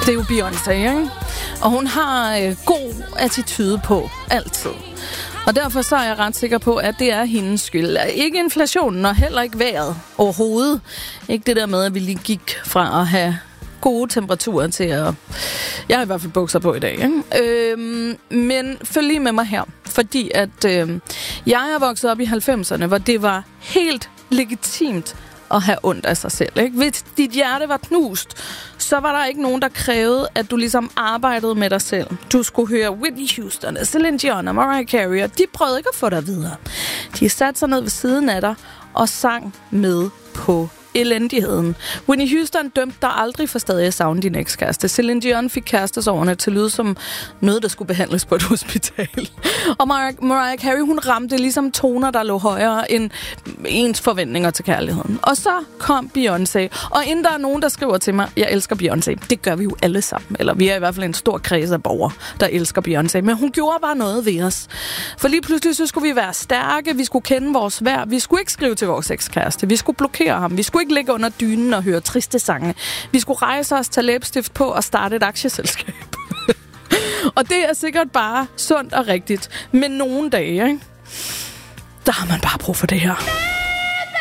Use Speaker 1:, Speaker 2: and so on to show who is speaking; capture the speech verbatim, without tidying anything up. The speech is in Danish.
Speaker 1: Det er jo Beyoncé, ikke? Og hun har øh, god attitude på, altid. Og derfor så er jeg ret sikker på, at det er hendes skyld. Ikke inflationen, og heller ikke vejret overhovedet. Ikke det der med, at vi lige gik fra at have gode temperaturer til at... Jeg har i hvert fald bukser på i dag, ikke? Øhm, men følg lige med mig her, fordi at øh, jeg er vokset op i halvfemserne, hvor det var helt legitimt at have ondt af sig selv, ikke? Hvis dit hjerte var knust, så var der ikke nogen, der krævede, at du ligesom arbejdede med dig selv. Du skulle høre Whitney Houston, Celine Dion og Mariah Carey, og de prøvede ikke at få dig videre. De satte sig ned ved siden af dig og sang med på elendigheden. Whitney Houston dømte dig aldrig for stadig at savne din ekskæreste. Celine Dion fik kærestesårene til at lyde som noget, der skulle behandles på et hospital. Og Mar- Mariah Carey, hun ramte ligesom toner, der lå højere end ens forventninger til kærligheden. Og så kom Beyoncé. Og inden der er nogen, der skriver til mig, jeg elsker Beyoncé. Det gør vi jo alle sammen. Eller vi er i hvert fald en stor kreds af borgere, der elsker Beyoncé. Men hun gjorde bare noget ved os. For lige pludselig så skulle vi være stærke. Vi skulle kende vores værd. Vi skulle ikke skrive til vores ekskæreste. Vi skulle blokere ham. Vi skulle ikke ligge under dynen og høre triste sange. Vi skulle rejse os, tage læbestift på og starte et aktieselskab. Og det er sikkert bare sundt og rigtigt. Men nogle dage, ikke? Der har man bare brug for det her.